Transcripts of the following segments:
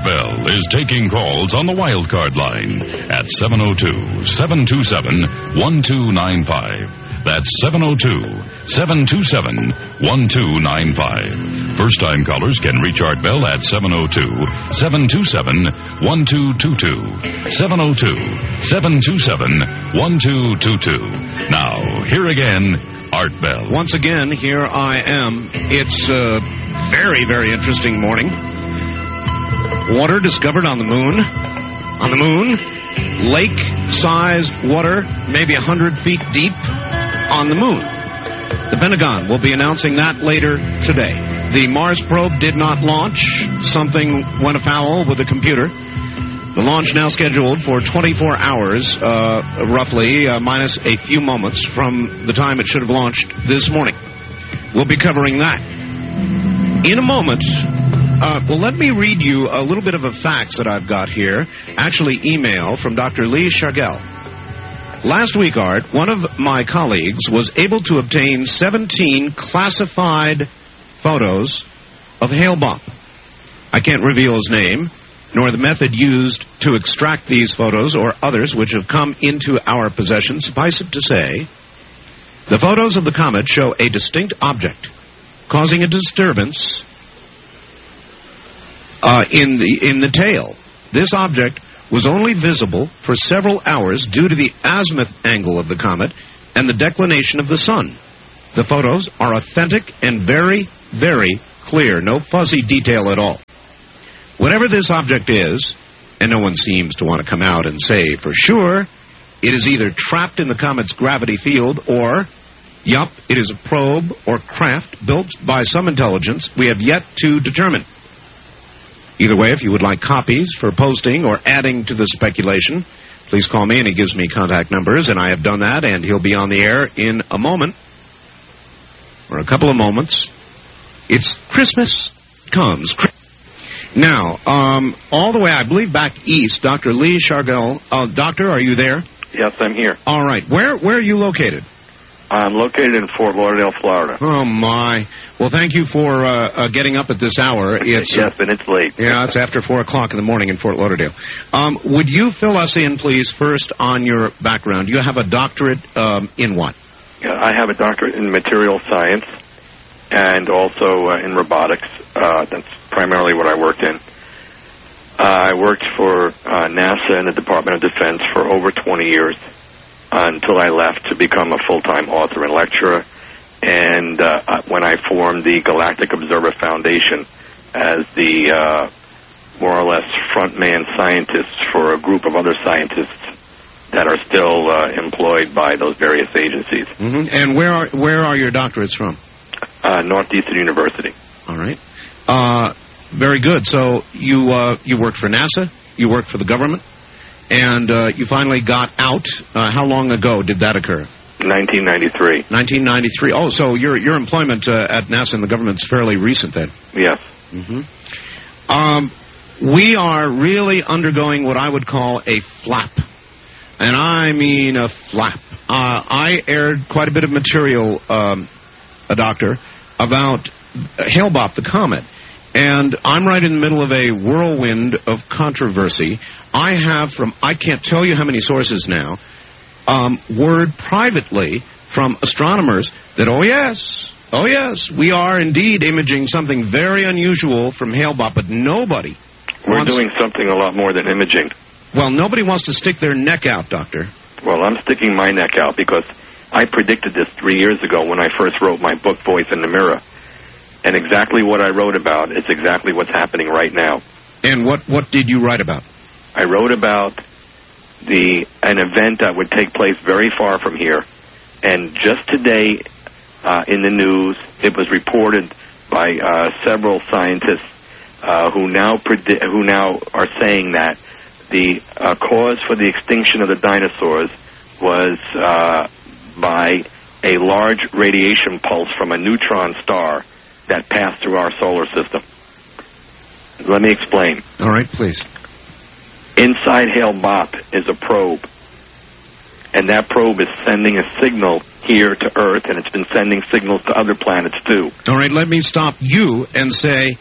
Bell is taking calls on the wildcard line at 702-727-1295. That's 702-727-1295. First-time callers can reach Art Bell at 702-727-1222. 702-727-1222. Now, here again, Art Bell. Once again, here I am. It's a very, very interesting morning. Water discovered on the moon. On the moon, lake-sized water, maybe 100 feet deep, on the moon. The Pentagon will be announcing that later today. The Mars probe did not launch. Something went afoul with the computer. The launch now scheduled for 24 hours, roughly, minus a few moments from the time it should have launched this morning. We'll be covering that. In a moment, well, let me read you a little bit of a fax that I've got here. Actually, email from Dr. Lee Shargel. Last week, Art, one of my colleagues was able to obtain 17 classified photos of Hale-Bopp. I can't reveal his name, nor the method used to extract these photos or others which have come into our possession. Suffice it to say, the photos of the comet show a distinct object causing a disturbance in the tail. This object was only visible for several hours due to the azimuth angle of the comet and the declination of the sun. The photos are authentic and very, very clear. No fuzzy detail at all. Whatever this object is, and no one seems to want to come out and say for sure, it is either trapped in the comet's gravity field or, it is a probe or craft built by some intelligence we have yet to determine. Either way, if you would like copies for posting or adding to the speculation, please call me, and he gives me contact numbers, and I have done that, and he'll be on the air in a moment, or a couple of moments. It's Christmas comes. Now, all the way, I believe, back east, Dr. Lee Shargel. Doctor, are you there? Yes, I'm here. All right. Where are you located? I'm located in Fort Lauderdale, Florida. Oh, my. Well, thank you for getting up at this hour. Yes, and it's late. Yeah, it's after 4 o'clock in the morning in Fort Lauderdale. Would you fill us in, please, first on your background? You have a doctorate in what? Yeah, I have a doctorate in material science and also in robotics. That's primarily what I worked in. I worked for NASA and the Department of Defense for over 20 years. Until I left to become a full-time author and lecturer, and when I formed the Galactic Observer Foundation as the more or less front-man scientist for a group of other scientists that are still employed by those various agencies. Mm-hmm. And where are your doctorates from? Northeastern University. All right. Very good. So you worked for NASA, you worked for the government, and you finally got out. How long ago did that occur? 1993. 1993. Oh, so your employment at NASA and the government's fairly recent then? Yes. Mm-hmm. We are really undergoing what I would call a flap. And I mean a flap. I aired quite a bit of material, a doctor, about Hale-Bopp, the comet. And I'm right in the middle of a whirlwind of controversy. I have I can't tell you how many sources now, word privately from astronomers that, oh yes, we are indeed imaging something very unusual from Hale-Bopp, but nobody We're doing something a lot more than imaging. Well, nobody wants to stick their neck out, Doctor. Well, I'm sticking my neck out because I predicted this 3 years ago when I first wrote my book, Voice in the Mirror. And exactly what I wrote about is exactly what's happening right now. And what did you write about? I wrote about an event that would take place very far from here. And just today in the news, it was reported by several scientists who now are saying that the cause for the extinction of the dinosaurs was by a large radiation pulse from a neutron star that passed through our solar system. Let me explain. All right, please. Inside Hale-Bopp is a probe, and that probe is sending a signal here to Earth, and it's been sending signals to other planets, too. All right, let me stop you and say,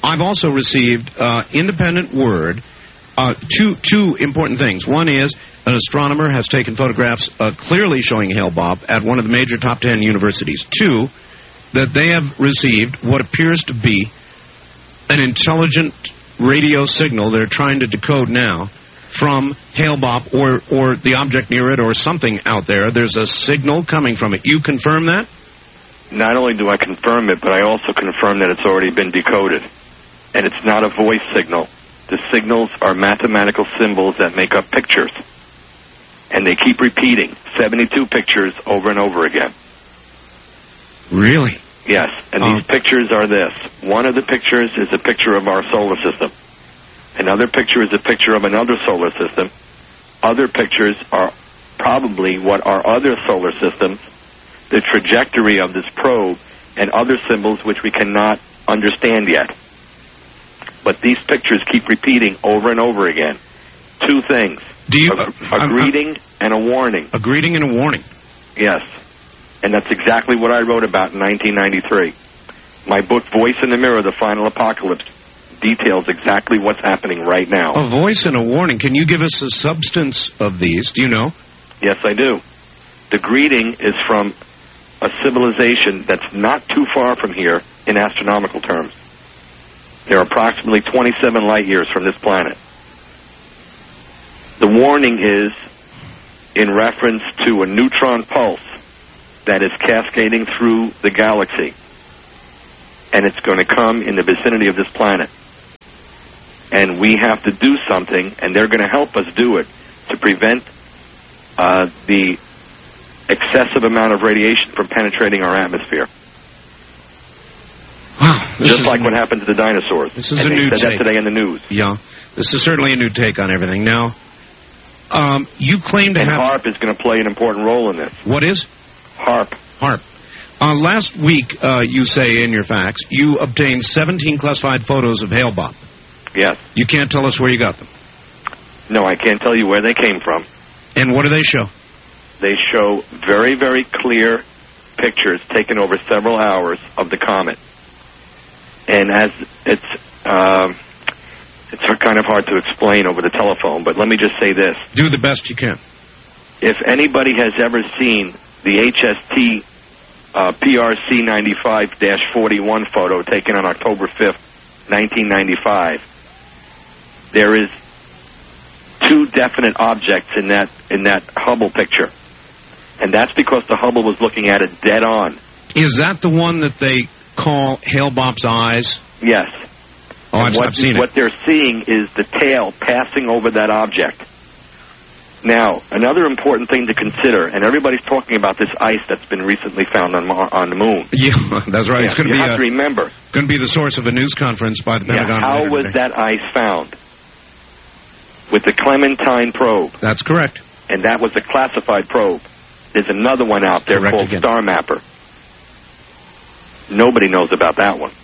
I've also received independent word. Two important things. One is an astronomer has taken photographs clearly showing Hale-Bopp at one of the major top 10 universities. Two, that they have received what appears to be an intelligent radio signal they're trying to decode now from Hale-Bopp or the object near it or something out there. There's a signal coming from it. You confirm that? Not only do I confirm it, but I also confirm that it's already been decoded. And it's not a voice signal. The signals are mathematical symbols that make up pictures. And they keep repeating 72 pictures over and over again. Really? Yes. And these pictures are this. One of the pictures is a picture of our solar system. Another picture is a picture of another solar system. Other pictures are probably what are other solar systems, the trajectory of this probe, and other symbols which we cannot understand yet. But these pictures keep repeating over and over again. Two things. A greeting and a warning. A greeting and a warning. Yes. And that's exactly what I wrote about in 1993. My book, Voice in the Mirror, The Final Apocalypse, details exactly what's happening right now. A voice and a warning. Can you give us the substance of these? Do you know? Yes, I do. The greeting is from a civilization that's not too far from here in astronomical terms. They're approximately 27 light years from this planet. The warning is in reference to a neutron pulse that is cascading through the galaxy. And it's going to come in the vicinity of this planet. And we have to do something, and they're going to help us do it, to prevent the excessive amount of radiation from penetrating our atmosphere. Wow, just like what happened to the dinosaurs. This is a new take. They said that today in the news. Yeah, this is certainly a new take on everything. Now, you claim to have... HAARP is going to play an important role in this. What is? HAARP. HAARP. Last week, you say in your facts, you obtained 17 classified photos of Hale-Bopp. Yes. You can't tell us where you got them. No, I can't tell you where they came from. And what do they show? They show very, very clear pictures taken over several hours of the comet. And as it's kind of hard to explain over the telephone, but let me just say this. Do the best you can. If anybody has ever seen the HST PRC 95-41 photo taken on October 5th, 1995, there is two definite objects in that Hubble picture. And that's because the Hubble was looking at it dead on. Is that the one that they call Hale-Bopp's eyes? Yes. Oh, I've seen it. What they're seeing is the tail passing over that object. Now, another important thing to consider, and everybody's talking about this ice that's been recently found on the moon. Yeah, that's right. Yeah, you have to remember. It's going to be the source of a news conference by the Pentagon. How was that ice found? With the Clementine probe. That's correct. And that was a classified probe. There's another one out there called Star Mapper. Nobody knows about that one.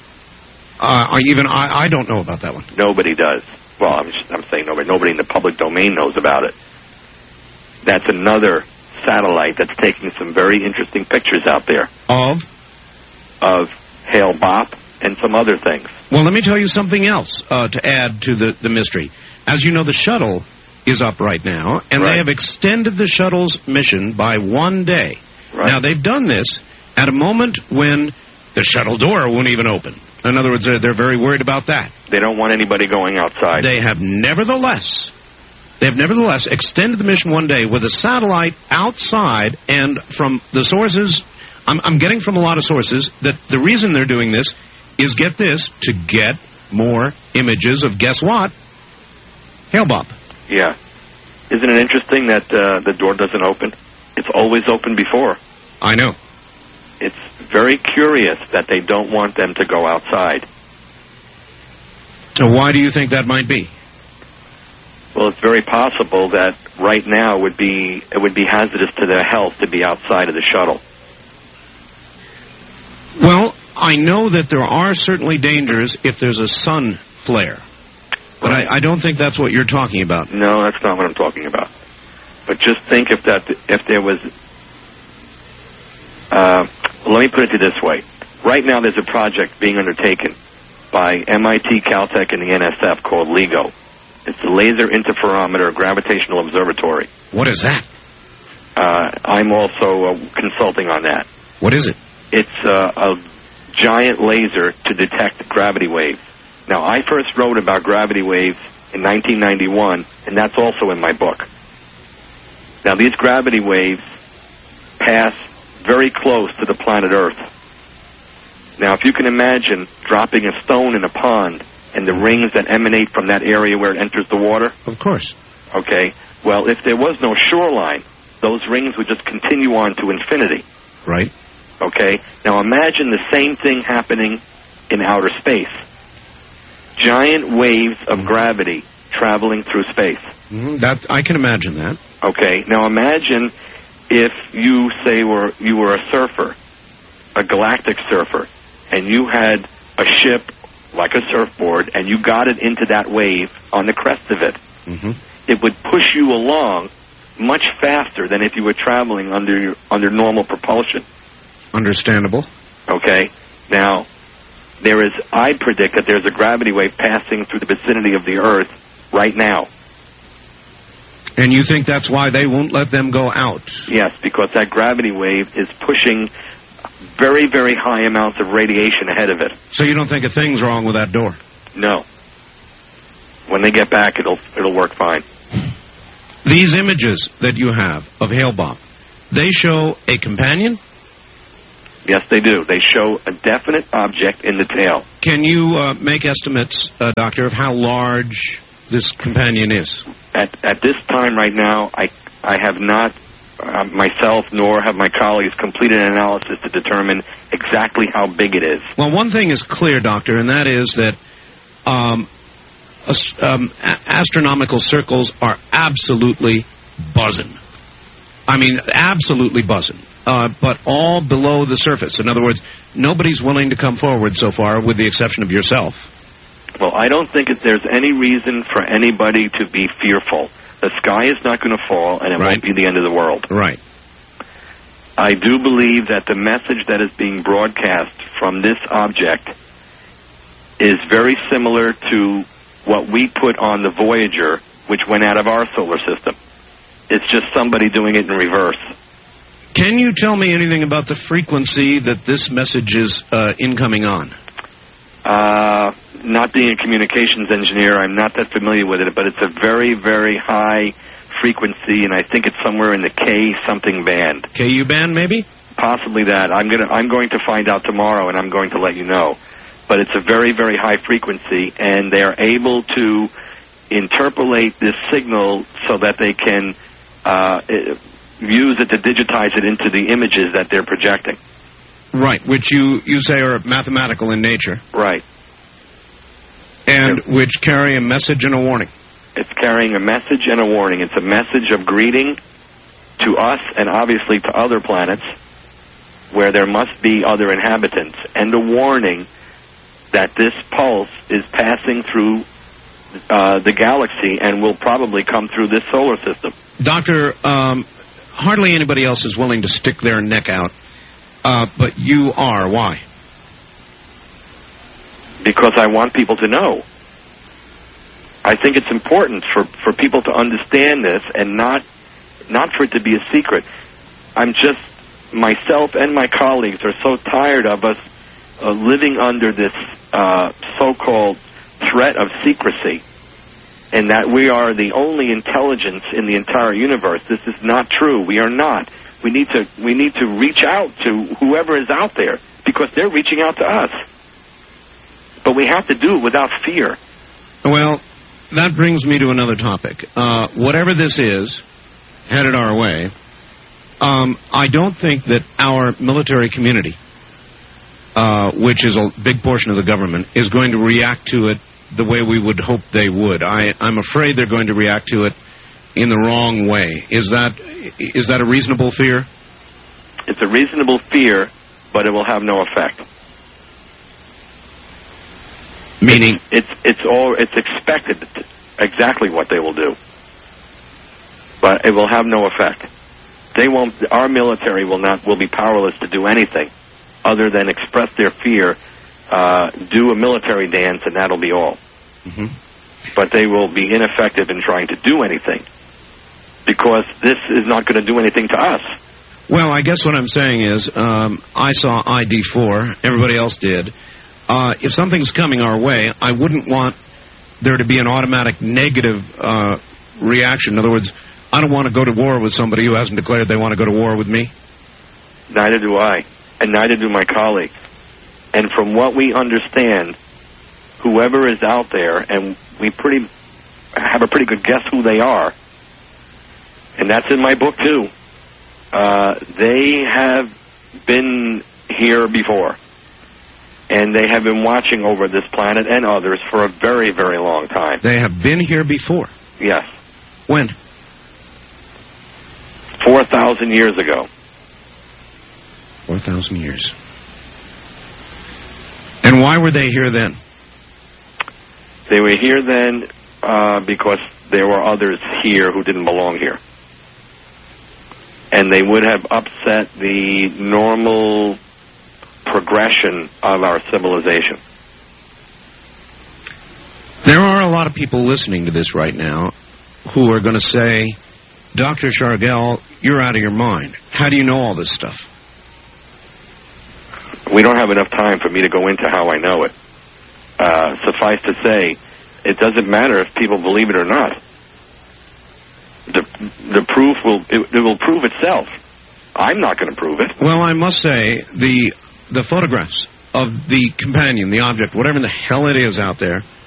I don't know about that one. Nobody does. Well, I'm saying nobody. Nobody in the public domain knows about it. That's another satellite that's taking some very interesting pictures out there. Of Hale-Bopp and some other things. Well, let me tell you something else to add to the mystery. As you know, the shuttle is up right now, and they have extended the shuttle's mission by 1 day. Right. Now, they've done this at a moment when the shuttle door won't even open. In other words, they're very worried about that. They don't want anybody going outside. They have nevertheless extended the mission 1 day with a satellite outside, and from the sources, I'm getting from a lot of sources that the reason they're doing this is, get this, to get more images of, guess what? Hale-Bopp. Yeah. Isn't it interesting that the door doesn't open? It's always open before. I know. It's very curious that they don't want them to go outside. So why do you think that might be? Well, it's very possible that right now it would be hazardous to their health to be outside of the shuttle. Well, I know that there are certainly dangers if there's a sun flare. But I don't think that's what you're talking about. No, that's not what I'm talking about. But just think if there was... let me put it this way. Right now there's a project being undertaken by MIT, Caltech, and the NSF called LIGO. It's the Laser Interferometer Gravitational Observatory. What is that? I'm also consulting on that. What is it? It's a giant laser to detect gravity waves. Now, I first wrote about gravity waves in 1991, and that's also in my book. Now, these gravity waves pass very close to the planet Earth. Now, if you can imagine dropping a stone in a pond and the rings that emanate from that area where it enters the water. Of course. Okay. Well, if there was no shoreline, those rings would just continue on to infinity. Right. Okay. Now, imagine the same thing happening in outer space. Giant waves of gravity traveling through space. That I can imagine that. Okay. Now, imagine if you say you were a surfer, a galactic surfer, and you had a ship like a surfboard, and you got it into that wave on the crest of it. It would push you along much faster than if you were traveling under normal propulsion. Understandable. Okay. Now, I predict that there's a gravity wave passing through the vicinity of the Earth right now. And you think that's why they won't let them go out? Yes, because that gravity wave is pushing very, very high amounts of radiation ahead of it. So you don't think a thing's wrong with that door? No. When they get back, it'll work fine. These images that you have of Hale-Bopp, they show a companion? Yes, they do. They show a definite object in the tail. Can you make estimates, Doctor, of how large this companion is? At this time right now, I have not myself nor have my colleagues completed an analysis to determine exactly how big it is. Well, one thing is clear, Doctor, and that is that astronomical circles are absolutely buzzing. I mean, absolutely buzzing. But all below the surface. In other words, nobody's willing to come forward so far, with the exception of yourself. Well, I don't think that there's any reason for anybody to be fearful. The sky is not going to fall, and it won't be the end of the world. Right. I do believe that the message that is being broadcast from this object is very similar to what we put on the Voyager, which went out of our solar system. It's just somebody doing it in reverse. Can you tell me anything about the frequency that this message is incoming on? Not being a communications engineer, I'm not that familiar with it, but it's a very, very high frequency, and I think it's somewhere in the K-something band. KU band, maybe? Possibly that. I'm going to find out tomorrow, and I'm going to let you know. But it's a very, very high frequency, and they're able to interpolate this signal so that they can use it to digitize it into the images that they're projecting. Right, which you say are mathematical in nature. Right. And which carry a message and a warning. It's carrying a message and a warning. It's a message of greeting to us and obviously to other planets where there must be other inhabitants, and a warning that this pulse is passing through the galaxy and will probably come through this solar system. Doctor, hardly anybody else is willing to stick their neck out, but you are. Why? Because I want people to know. I think it's important for people to understand this and not for it to be a secret. Myself and my colleagues are so tired of us living under this so-called threat of secrecy, and that we are the only intelligence in the entire universe. This is not true. We are not. We need to reach out to whoever is out there, because they're reaching out to us. But we have to do it without fear. Well, that brings me to another topic. Whatever this is, headed our way, I don't think that our military community, which is a big portion of the government, is going to react to it the way we would hope they would. I'm afraid they're going to react to it in the wrong way. Is that a reasonable fear? It's a reasonable fear, but it will have no effect. Meaning? It's expected exactly what they will do, but it will have no effect. They won't. Our military will be powerless to do anything other than express their fear do a military dance, and that'll be all. Mm-hmm. But they will be ineffective in trying to do anything, because this is not going to do anything to us. Well, I guess what I'm saying is, I saw ID4, everybody else did. If something's coming our way, I wouldn't want there to be an automatic negative reaction. In other words, I don't want to go to war with somebody who hasn't declared they want to go to war with me. Neither do I, and neither do my colleagues. And from what we understand, whoever is out there, and we have a pretty good guess who they are, and that's in my book too, they have been here before. And they have been watching over this planet and others for a very, very long time. They have been here before? Yes. When? 4,000 years ago. 4,000 years. And why were they here then? They were here then because there were others here who didn't belong here. And they would have upset the normal progression of our civilization. There are a lot of people listening to this right now who are going to say, Dr. Shargel, you're out of your mind. How do you know all this stuff? We don't have enough time for me to go into how I know it. Suffice to say, it doesn't matter if people believe it or not. The proof will prove itself. I'm not going to prove it. Well, I must say, the photographs of the companion, the object, whatever the hell it is out there,